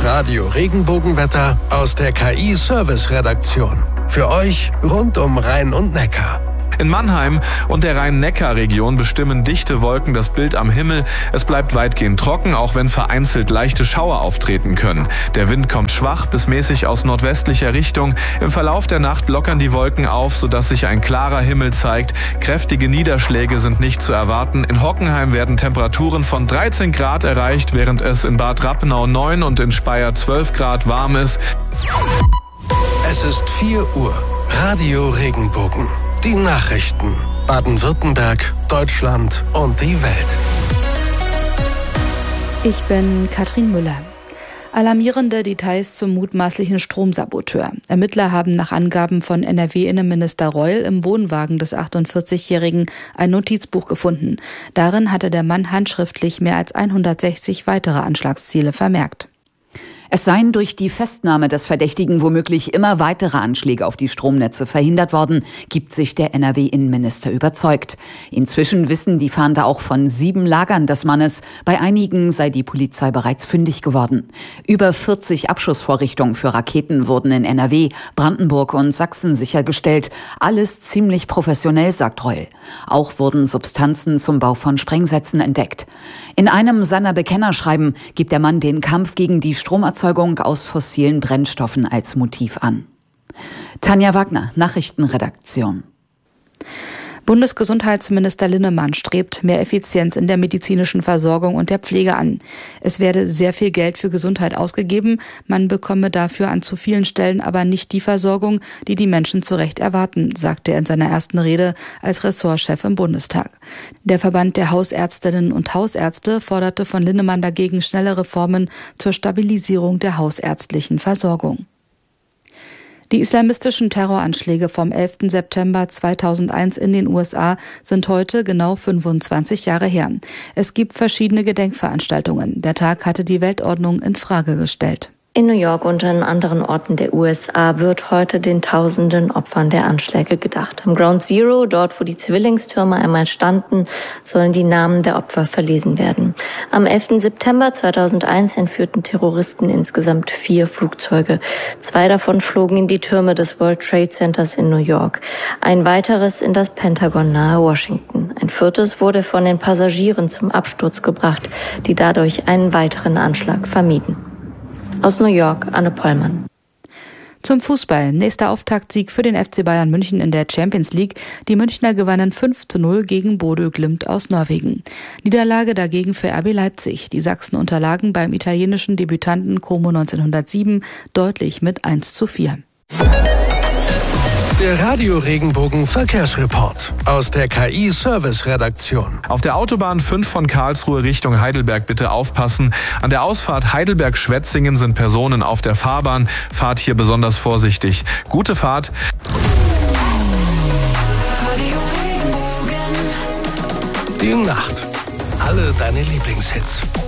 Radio Regenbogenwetter aus der KI-Service-Redaktion. Für euch rund um Rhein und Neckar. In Mannheim und der Rhein-Neckar-Region bestimmen dichte Wolken das Bild am Himmel. Es bleibt weitgehend trocken, auch wenn vereinzelt leichte Schauer auftreten können. Der Wind kommt schwach bis mäßig aus nordwestlicher Richtung. Im Verlauf der Nacht lockern die Wolken auf, sodass sich ein klarer Himmel zeigt. Kräftige Niederschläge sind nicht zu erwarten. In Hockenheim werden Temperaturen von 13 Grad erreicht, während es in Bad Rappenau 9 und in Speyer 12 Grad warm ist. Es ist 4 Uhr. Radio Regenbogen. Die Nachrichten. Baden-Württemberg, Deutschland und die Welt. Ich bin Katrin Müller. Alarmierende Details zum mutmaßlichen Stromsaboteur. Ermittler haben nach Angaben von NRW-Innenminister Reul im Wohnwagen des 48-Jährigen ein Notizbuch gefunden. Darin hatte der Mann handschriftlich mehr als 160 weitere Anschlagsziele vermerkt. Es seien durch die Festnahme des Verdächtigen womöglich immer weitere Anschläge auf die Stromnetze verhindert worden, gibt sich der NRW-Innenminister überzeugt. Inzwischen wissen die Fahnder auch von 7 Lagern des Mannes. Bei einigen sei die Polizei bereits fündig geworden. Über 40 Abschussvorrichtungen für Raketen wurden in NRW, Brandenburg und Sachsen sichergestellt. Alles ziemlich professionell, sagt Reul. Auch wurden Substanzen zum Bau von Sprengsätzen entdeckt. In einem seiner Bekennerschreiben gibt der Mann den Kampf gegen die Stromerzeugung aus fossilen Brennstoffen als Motiv an. Tanja Wagner, Nachrichtenredaktion. Bundesgesundheitsminister Linnemann strebt mehr Effizienz in der medizinischen Versorgung und der Pflege an. Es werde sehr viel Geld für Gesundheit ausgegeben, man bekomme dafür an zu vielen Stellen aber nicht die Versorgung, die die Menschen zu Recht erwarten, sagte er in seiner ersten Rede als Ressortchef im Bundestag. Der Verband der Hausärztinnen und Hausärzte forderte von Linnemann dagegen schnelle Reformen zur Stabilisierung der hausärztlichen Versorgung. Die islamistischen Terroranschläge vom 11. September 2001 in den USA sind heute genau 25 Jahre her. Es gibt verschiedene Gedenkveranstaltungen. Der Tag hatte die Weltordnung in Frage gestellt. In New York und an anderen Orten der USA wird heute den tausenden Opfern der Anschläge gedacht. Am Ground Zero, dort wo die Zwillingstürme einmal standen, sollen die Namen der Opfer verlesen werden. Am 11. September 2001 entführten Terroristen insgesamt 4 Flugzeuge. 2 davon flogen in die Türme des World Trade Centers in New York. Ein weiteres in das Pentagon nahe Washington. Ein 4. wurde von den Passagieren zum Absturz gebracht, die dadurch einen weiteren Anschlag vermieden. Aus New York, Anne Pollmann. Zum Fußball. Nächster Auftaktsieg für den FC Bayern München in der Champions League. Die Münchner gewannen 5:0 gegen Bodø Glimt aus Norwegen. Niederlage dagegen für RB Leipzig. Die Sachsen unterlagen beim italienischen Debütanten Como 1907 deutlich mit 1:4. Der Radio Regenbogen Verkehrsreport aus der KI-Service-Redaktion. Auf der Autobahn 5 von Karlsruhe Richtung Heidelberg bitte aufpassen. An der Ausfahrt Heidelberg-Schwetzingen sind Personen auf der Fahrbahn. Fahrt hier besonders vorsichtig. Gute Fahrt. Die Nacht. Alle deine Lieblingshits.